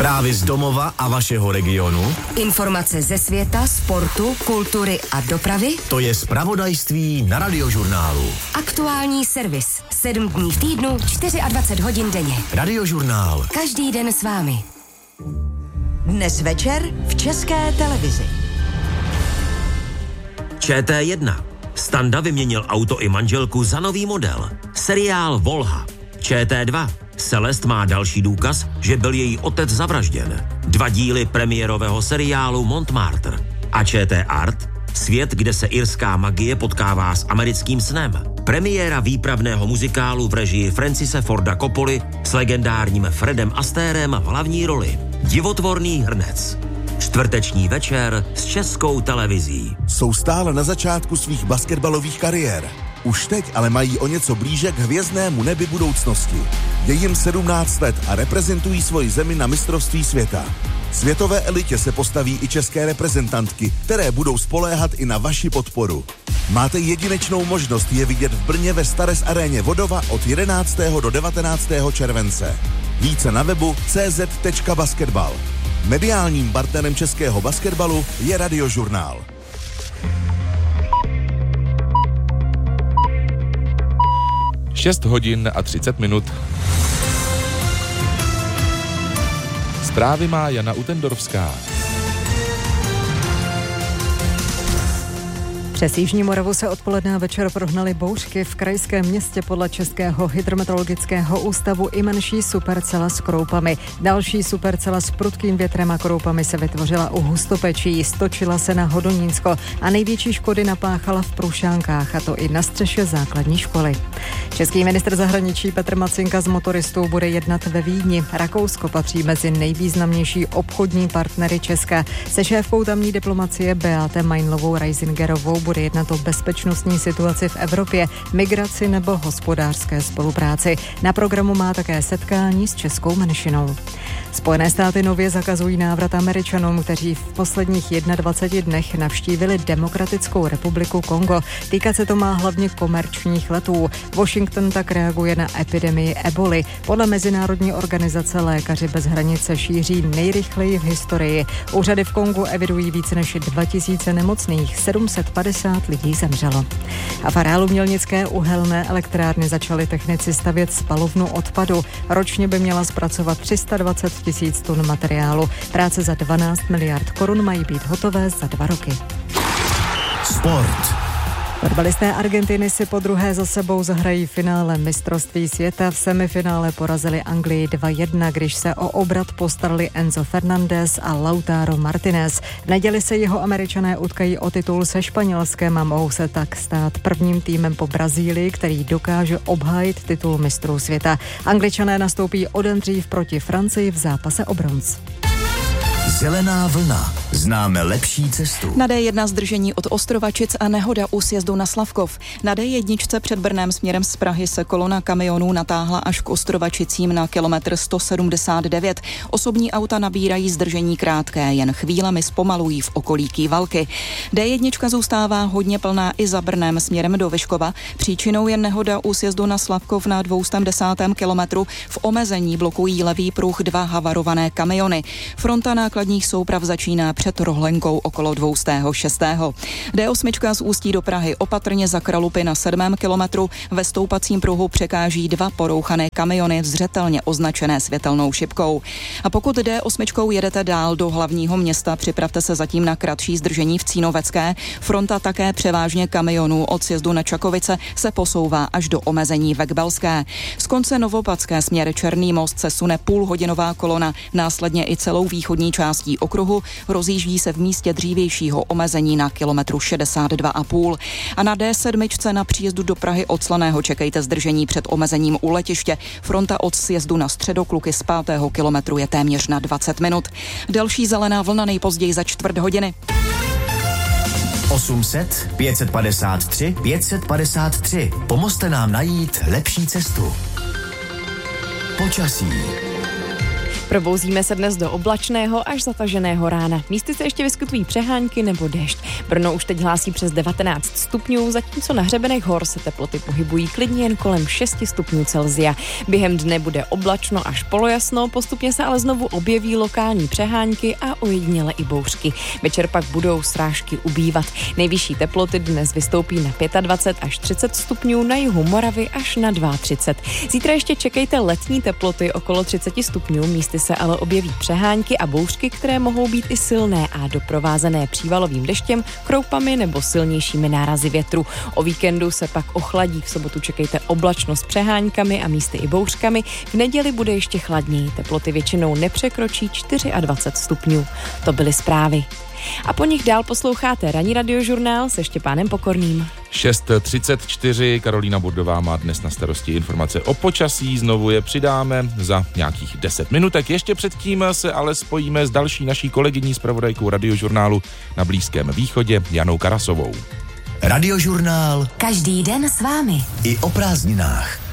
Zprávy z domova a vašeho regionu. Informace ze světa, sportu, kultury a dopravy. To je zpravodajství na Radiožurnálu. Aktuální servis. 7 dní v týdnu, 24 hodin denně. Radiožurnál. Každý den s vámi. Dnes večer v České televizi. ČT1. Standa vyměnil auto i manželku za nový model. Seriál Volha. ČT2. Celest má další důkaz, že byl její otec zavražděn. 2 díly premiérového seriálu Montmartre. A ČT Art. Svět, kde se irská magie potkává s americkým snem. Premiéra výpravného muzikálu v režii Francise Forda Coppoli s legendárním Fredem Astérem v hlavní roli. Divotvorný hrnec. Čtvrteční večer s Českou televizí. Jsou stále na začátku svých basketbalových kariér. Už teď ale mají o něco blíže k hvězdnému nebi budoucnosti. Je jim 17 let a reprezentují svoji zemi na mistrovství světa. Světové elitě se postaví i české reprezentantky, které budou spoléhat i na vaši podporu. Máte jedinečnou možnost je vidět v Brně ve Stares aréně Vodova od 11. do 19. července. Více na webu cz.basketbal. Mediálním partnerem českého basketbalu je Radiožurnál. Šest hodin a 30 minut. Zprávy má Jana Utendorská. Přes jižní Moravu se odpoledne a večer prohnaly bouřky. V krajském městě podle Českého hydrometeorologického ústavu i menší supercela s kroupami. Další supercela s prudkým větrem a kroupami se vytvořila u Hustopečí, stočila se na Hodonínsko a největší škody napáchala v Prušánkách, a to i na střeše základní školy. Český ministr zahraničí Petr Macinka s motoristou bude jednat ve Vídni. Rakousko patří mezi nejvýznamnější obchodní partnery Česka. Se šéfkou tamní diplomacie Beate Meinlovou-Reisingerovou bude jednat o bezpečnostní situaci v Evropě, migraci nebo hospodářské spolupráci. Na programu má také setkání s českou menšinou. Spojené státy nově zakazují návrat Američanům, kteří v posledních 21 dnech navštívili Demokratickou republiku Kongo. Týkat se to má hlavně komerčních letů. Washington tak reaguje na epidemii eboli. Podle mezinárodní organizace Lékaři bez hranic se šíří nejrychleji v historii. Úřady v Kongu evidují více než 2000 nemocných, 750 lidí zemřelo. A v areálu Mělnické uhelné elektrárny začali technici stavět spalovnu odpadu. Ročně by měla zpracovat 320 000 tun materiálu. Práce za 12 miliard korun mají být hotové za 2 roky. Sport. Fotbalisté Argentiny si podruhé za sebou zahrají finále mistrovství světa. V semifinále porazili Anglii 2-1, když se o obrat postarali Enzo Fernández a Lautaro Martinez. V neděli se jeho Američané utkají o titul se Španělskem a mohou se tak stát prvním týmem po Brazílii, který dokáže obhájit titul mistrů světa. Angličané nastoupí o den dřív proti Francii v zápase o bronz. Zelená vlna. Známe lepší cestu. Na D1 zdržení od Ostrovačic a nehoda u sjezdu na Slavkov. Na D1 před Brnem směrem z Prahy se kolona kamionů natáhla až k Ostrovačicím na kilometr 179. Osobní auta nabírají zdržení krátké, jen chvílemi zpomalují v okolí Kývalky. D1 zůstává hodně plná i za Brnem směrem do Vyškova. Příčinou je nehoda u sjezdu na Slavkov na 210. kilometru. V omezení blokují levý pruh 2 havarované kamiony. Fronta nákladních souprav začíná před Rohlenkou okolo 206. D8 z Ústí do Prahy opatrně za Kralupy na 7. kilometru. Ve stoupacím pruhu překáží 2 porouchané kamiony zřetelně označené světelnou šipkou. A pokud D8 jedete dál do hlavního města, připravte se zatím na kratší zdržení v Cínovecké. Fronta také převážně kamionů od sjezdu na Čakovice se posouvá až do omezení ve Kbelské. Z konce Novopadské směr Černý most se sune půlhodinová kolona, následně i celou východní částí okruhu. Rozjíždí se v místě dřívějšího omezení na kilometru 62,5. A na D7 na příjezdu do Prahy od Slaného čekejte zdržení před omezením u letiště. Fronta od sjezdu na Středokluky z 5. kilometru je téměř na 20 minut. Další zelená vlna nejpozději za 1/4 hodiny. 800 553 553. Pomozte nám najít lepší cestu. Počasí. Probouzíme se dnes do oblačného až zataženého rána. Místy se ještě vyskytují přehánky nebo déšť. Brno už teď hlásí přes 19 stupňů, zatímco na hřebenech hor se teploty pohybují klidně jen kolem 6 stupňů Celsia. Během dne bude oblačno až polojasno, postupně se ale znovu objeví lokální přehánky a ojediněle i bouřky. Večer pak budou srážky ubývat. Nejvyšší teploty dnes vystoupí na 25 až 30 stupňů, na jihu Moravy až na 32. Zítra ještě čekejte letní teploty okolo 30 stupňů, místy se ale objeví přehánky a bouřky, které mohou být i silné a doprovázené přívalovým deštěm, kroupami nebo silnějšími nárazy větru. O víkendu se pak ochladí, v sobotu čekejte oblačno s přehánkami a místy i bouřkami. V neděli bude ještě chladněji, teploty většinou nepřekročí 24 stupňů. To byly zprávy. A po nich dál posloucháte ranní radiožurnál se Štěpánem Pokorným. 6:34, Karolína Burdová má dnes na starosti informace o počasí, znovu je přidáme za nějakých 10 minutek. Ještě předtím se ale spojíme s další naší kolegyní zpravodajkou radiožurnálu na Blízkém východě Janou Karasovou. Radiožurnál Každý den s vámi. i o prázdninách.